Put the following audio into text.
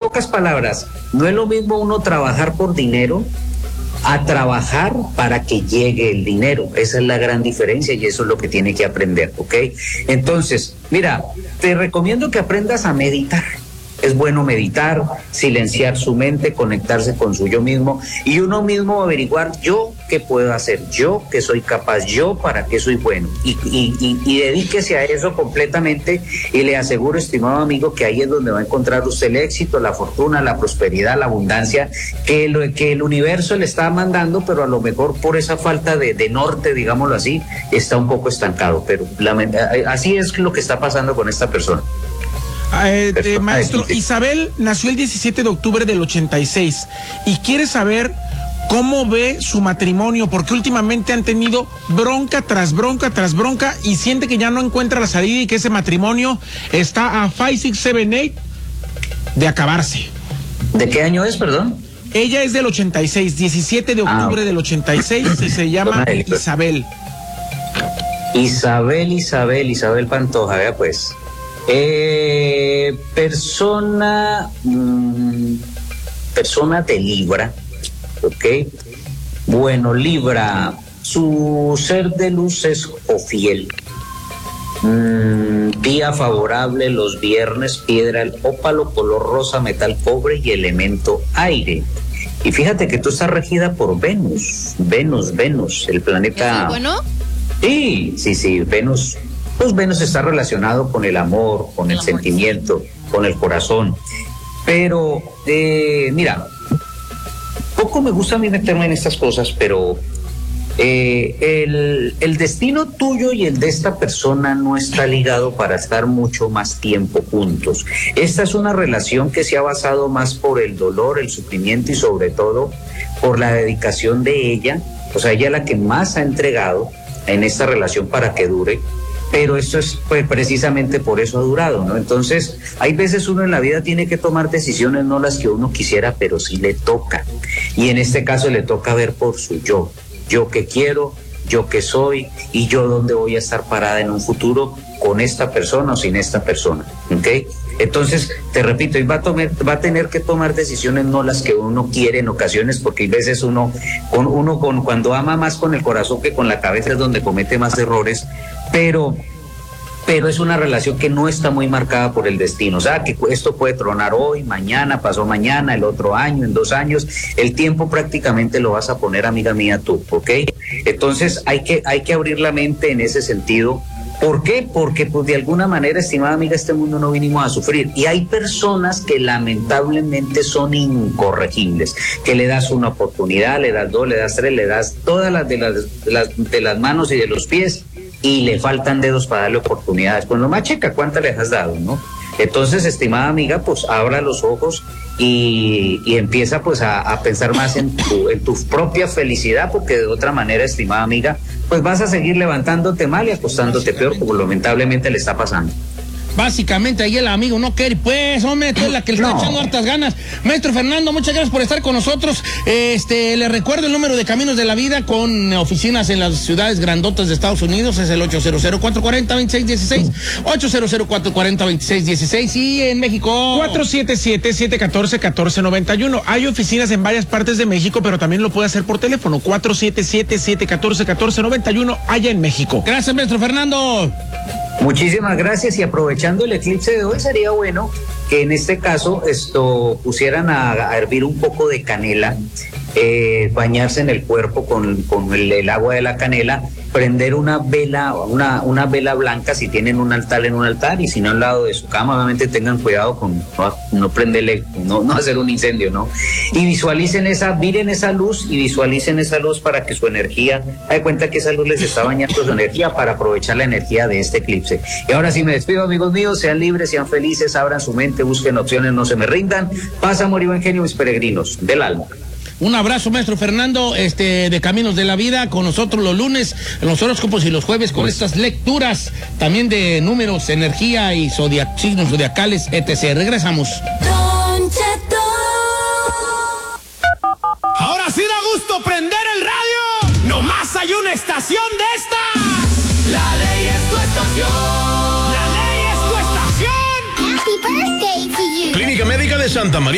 pocas palabras, no es lo mismo uno trabajar por dinero a trabajar para que llegue el dinero. Esa es la gran diferencia y eso es lo que tiene que aprender, ¿ok? Entonces, mira, te recomiendo que aprendas a meditar. Es bueno meditar, silenciar su mente, conectarse con su yo mismo y uno mismo averiguar yo qué puedo hacer, yo qué soy capaz, yo para qué soy bueno. Y dedíquese a eso completamente y le aseguro, estimado amigo, que ahí es donde va a encontrar usted el éxito, la fortuna, la prosperidad, la abundancia que el universo le está mandando, pero a lo mejor por esa falta de norte, digámoslo así, está un poco estancado. Pero así es lo que está pasando con esta persona. Maestro, Isabel nació el 17 de octubre del 86 y quiere saber cómo ve su matrimonio, porque últimamente han tenido bronca tras bronca tras bronca y siente que ya no encuentra la salida y que ese matrimonio está a 5, 6, 7, 8 de acabarse. ¿De qué año es, perdón? Ella es del 86, 17 de octubre del 86 y se llama Isabel. Isabel Pantoja, vea pues. Persona de Libra, ¿ok? Bueno, Libra, su ser de luz es Jofiel. Día favorable los viernes, piedra el ópalo, color rosa, metal cobre y elemento aire. Y fíjate que tú estás regida por Venus, el planeta... ¿Es bueno? Sí, Venus. Pues Venus está relacionado con el amor, con el sentimiento, con el corazón. Pero, mira, poco me gusta a mí meterme en estas cosas, pero el destino tuyo y el de esta persona no está ligado para estar mucho más tiempo juntos. Esta es una relación que se ha basado más por el dolor, el sufrimiento y sobre todo por la dedicación de ella. O sea, ella es la que más ha entregado en esta relación para que dure. Pero esto es pues, precisamente por eso ha durado, ¿no? Entonces, hay veces uno en la vida tiene que tomar decisiones, no las que uno quisiera, pero sí le toca. Y en este caso le toca ver por su yo. Yo qué quiero, yo qué soy y yo dónde voy a estar parada en un futuro con esta persona o sin esta persona, ¿ok? Entonces, te repito, y va a tener que tomar decisiones no las que uno quiere en ocasiones, porque hay veces cuando ama más con el corazón que con la cabeza es donde comete más errores, pero es una relación que no está muy marcada por el destino. O sea, que esto puede tronar hoy, mañana, pasó mañana, el otro año, en 2 años. El tiempo prácticamente lo vas a poner, amiga mía, tú, ¿ok? Entonces hay que abrir la mente en ese sentido. ¿Por qué? Porque pues de alguna manera, estimada amiga, este mundo no vinimos a sufrir. Y hay personas que lamentablemente son incorregibles, que le das una oportunidad, le das 2, le das 3, le das todas las de las manos y de los pies y le faltan dedos para darle oportunidades. Pues nomás checa cuántas les has dado, ¿no? Entonces, estimada amiga, pues abra los ojos y empieza pues a pensar más en tu propia felicidad, porque de otra manera, estimada amiga, pues vas a seguir levantándote mal y acostándote peor, como lamentablemente le está pasando. Básicamente ahí el amigo no quiere, pues, hombre, tú es la que le está echando hartas ganas. Maestro Fernando, muchas gracias por estar con nosotros. Le recuerdo el número de Caminos de la Vida con oficinas en las ciudades grandotas de Estados Unidos, es el 800-440-2616, 800-440-2616 y en México 477-714-1491. Hay oficinas en varias partes de México, pero también lo puede hacer por teléfono, 477-714-1491 allá en México. Gracias, maestro Fernando. Muchísimas gracias, y aprovechando el eclipse de hoy, sería bueno que en este caso pusieran a hervir un poco de canela, bañarse en el cuerpo con el agua de la canela, prender una vela blanca si tienen un altar, y si no al lado de su cama, obviamente tengan cuidado con no prenderle, no hacer un incendio, ¿no? Y miren esa luz y visualicen esa luz para que su energía, de cuenta que esa luz les está bañando su energía para aprovechar la energía de este eclipse. Y ahora sí me despido, amigos míos, sean libres, sean felices, abran su mente, busquen opciones, no se me rindan. Paz, amor y buen genio, mis peregrinos del alma. Un abrazo, maestro Fernando, de Caminos de la Vida, con nosotros los lunes, los horóscopos y los jueves con estas lecturas, también de números, energía y signos zodiacales, etc. Regresamos. Ahora sí da gusto prender el radio. No más hay una estación de estas. La ley es tu estación. La ley es tu estación. Happy birthday to you. Clínica Médica de Santa María.